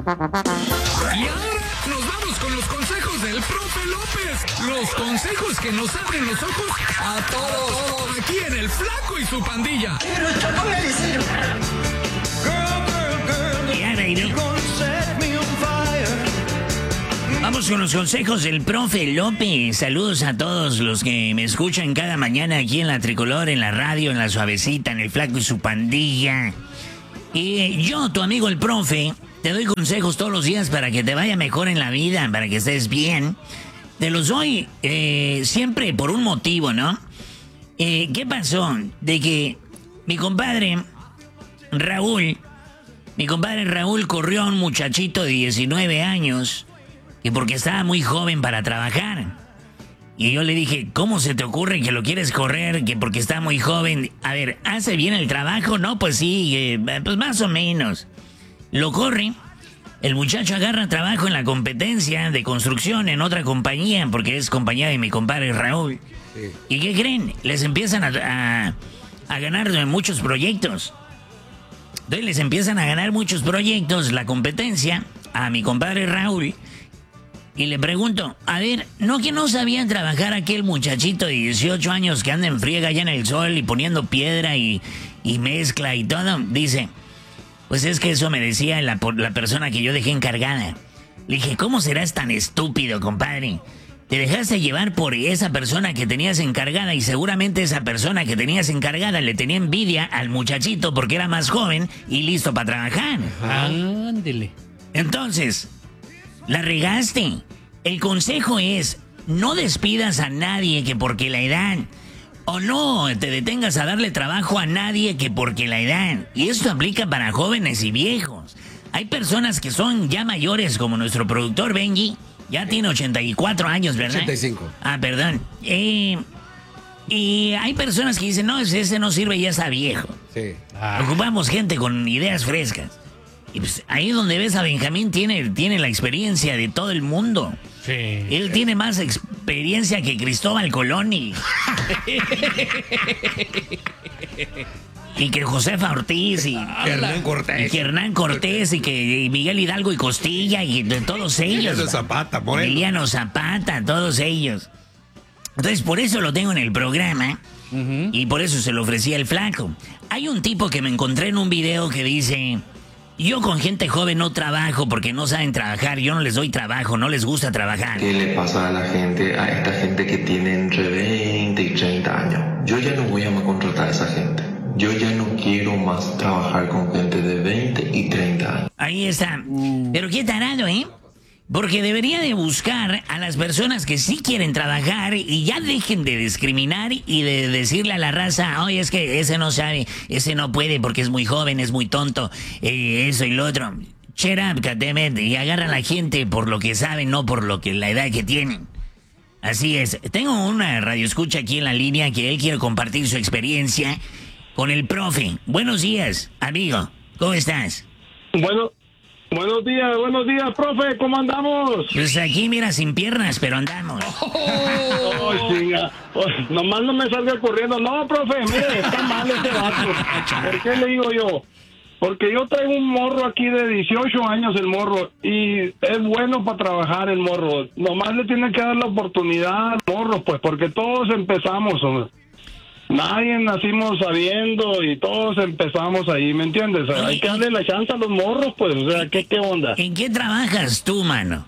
Y ahora nos vamos con los consejos del profe López. Los consejos que nos abren los ojos a todos. Aquí en El Flaco y su pandilla. Yeah, baby. Vamos con los consejos del profe López. Saludos a todos los que me escuchan cada mañana aquí en la Tricolor, en la radio, en la Suavecita, en El Flaco y su pandilla. Y yo, tu amigo el profe, te doy consejos todos los días para que te vaya mejor en la vida, para que estés bien. Te los doy siempre por un motivo, ¿no? ¿Qué pasó? De que mi compadre Raúl corrió a un muchachito de 19 años y porque estaba muy joven para trabajar. Y yo le dije, ¿cómo se te ocurre que lo quieres correr? Que porque está muy joven. A ver, ¿hace bien el trabajo? No, pues sí, pues más o menos. Lo corre. El muchacho agarra trabajo en la competencia de construcción en otra compañía, porque es compañía de mi compadre Raúl. Sí. ¿Y qué creen? Les empiezan a ganar muchos proyectos. Entonces les empiezan a ganar muchos proyectos la competencia a mi compadre Raúl. Y le pregunto, a ver, ¿no que no sabían trabajar aquel muchachito de 18 años que anda en friega allá en el sol y poniendo piedra y mezcla y todo? Dice, pues es que eso me decía la persona que yo dejé encargada. Le dije, ¿cómo serás tan estúpido, compadre? Te dejaste llevar por esa persona que tenías encargada y seguramente esa persona que tenías encargada le tenía envidia al muchachito porque era más joven y listo para trabajar. Ándele. Entonces, la regaste. El consejo es, no despidas a nadie que porque la edad, o no te detengas a darle trabajo a nadie que porque la edad. Y esto aplica para jóvenes y viejos. Hay personas que son ya mayores, como nuestro productor Benji, ya tiene 84 años, ¿verdad? 85. Ah, perdón. Y hay personas que dicen, no, ese no sirve, ya está viejo. Sí. Ocupamos gente con ideas frescas. Y pues ahí donde ves a Benjamín tiene la experiencia de todo el mundo. Sí. Él tiene más experiencia que Cristóbal Colón y que Josefa Ortiz y Hernán Cortés y que Miguel Hidalgo y Costilla y de todos ellos. Emiliano Zapata, todos ellos. Entonces por eso lo tengo en el programa. Y por eso se lo ofrecía el Flaco. Hay un tipo que me encontré en un video que dice: yo con gente joven no trabajo porque no saben trabajar, yo no les doy trabajo, no les gusta trabajar. ¿Qué le pasa a la gente, a esta gente que tiene entre 20 y 30 años? Yo ya no voy a contratar a esa gente. Yo ya no quiero más trabajar con gente de 20 y 30 años. Ahí está. Pero qué tarado, ¿eh? Porque debería de buscar a las personas que sí quieren trabajar y ya dejen de discriminar y de decirle a la raza, oye, es que ese no sabe, ese no puede porque es muy joven, es muy tonto, eso y lo otro. Shut up, goddammit, y agarra a la gente por lo que saben, no por lo que la edad que tienen. Así es. Tengo una radioescucha aquí en la línea que él quiere compartir su experiencia con el profe. Buenos días, amigo. ¿Cómo estás? Buenos días, profe, ¿cómo andamos? Pues aquí, mira, sin piernas, pero andamos. Chinga. Nomás no me salga corriendo. No, profe, mire, está mal ese vato. ¿Por qué le digo yo? Porque yo traigo un morro aquí de 18 años, el morro, y es bueno para trabajar el morro. Nomás le tienen que dar la oportunidad al morro, pues, porque todos empezamos, hombre. Nadie nacimos sabiendo y todos empezamos ahí, ¿me entiendes? Hay que darle la chance a los morros, pues, o sea, ¿qué onda? ¿En qué trabajas tú, mano?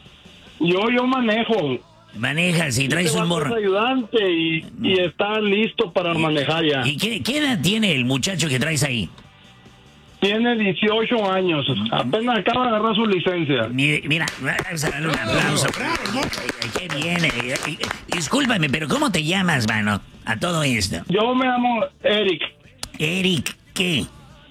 Yo manejo. Manejas y traes un morro. Es ayudante y está listo para manejar ya. ¿Y qué edad tiene el muchacho que traes ahí? Tiene 18 años, apenas acaba de agarrar su licencia. Mira, vamos a darle un aplauso. Qué bien. Discúlpame, pero ¿cómo te llamas, mano, a todo esto? Yo me llamo Eric. ¿Eric qué?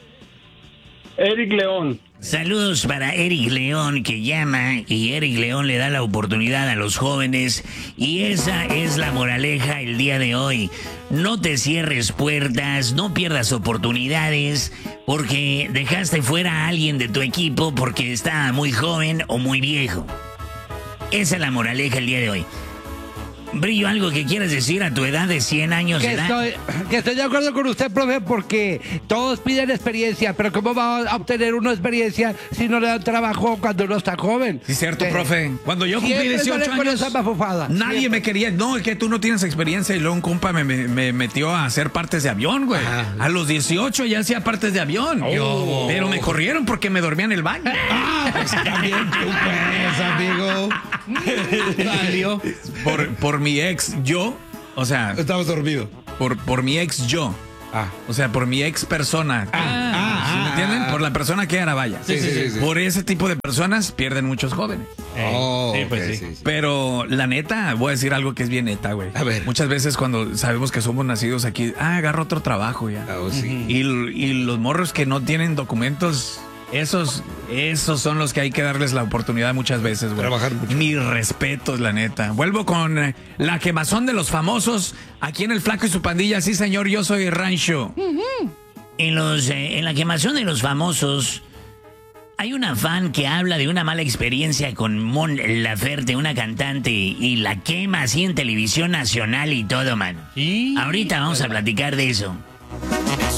Eric León. Saludos para Eric León, que llama, y Eric León le da la oportunidad a los jóvenes, y esa es la moraleja el día de hoy. No te cierres puertas, no pierdas oportunidades, porque dejaste fuera a alguien de tu equipo porque está muy joven o muy viejo. Esa es la moraleja el día de hoy. Brillo, ¿algo que quieres decir a tu edad de 100 años de edad? Que estoy de acuerdo con usted, profe, porque todos piden experiencia, pero ¿cómo va a obtener una experiencia si no le dan trabajo cuando uno está joven? Sí, cierto, profe. Cuando yo cumplí 18 años, nadie me quería. No, es que tú no tienes experiencia. Y luego un compa me metió a hacer partes de avión, güey. A los 18 ya hacía partes de avión. Pero me corrieron porque me dormía en el baño. Pues también tú puedes, amigo. Salió por mi ex yo, o sea, Estamos dormidos. por mi ex yo. O sea, por mi ex persona. ¿Sí me entienden? Por la persona que era, vaya. Sí. Por ese tipo de personas pierden muchos jóvenes. Sí. Pero la neta, voy a decir algo que es bien neta, güey. A ver. Muchas veces cuando sabemos que somos nacidos aquí, agarro otro trabajo ya. Sí. Y los morros que no tienen documentos, esos son los que hay que darles la oportunidad muchas veces, güey. Trabajar mucho. Mis respetos, la neta. Vuelvo con la quemazón de los famosos aquí en El Flaco y su pandilla. Sí, señor, yo soy Rancho. En la quemación de los famosos, hay una fan que habla de una mala experiencia con Mon Laferte, una cantante, y la quema así en televisión nacional y todo, man. Ahorita vamos a platicar de eso.